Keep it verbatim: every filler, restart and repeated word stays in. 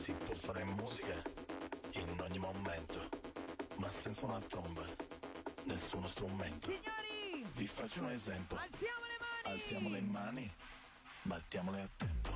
Si può fare musica in ogni momento, ma senza una tromba, nessuno strumento. Signori, vi faccio un esempio. Alziamo le mani! Alziamo le mani, battiamole a tempo.